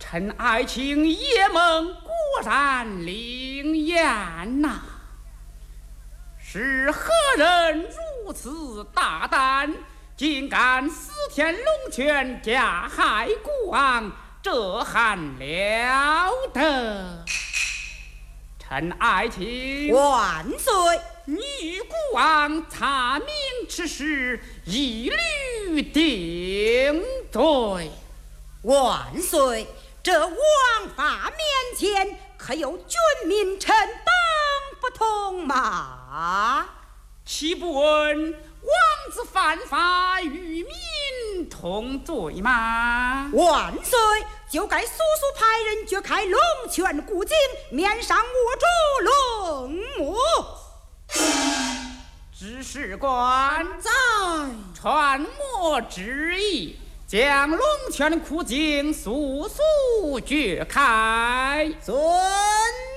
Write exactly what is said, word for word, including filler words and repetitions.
臣爱卿叶梦果然灵验呐、啊！是何人如此大胆，竟敢私填龙泉，加害孤王？这还了得！臣爱卿万岁！ 女孤王查明此事，一律定罪。 万岁！这王法面前，可有军民臣等不同吗？ 岂不闻王子犯法，与民同罪吗？ 万岁！就该速速派人掘开龙泉古井，面上握住龙母。 知事官在传末旨意，将龙泉古井速速掘开。 遵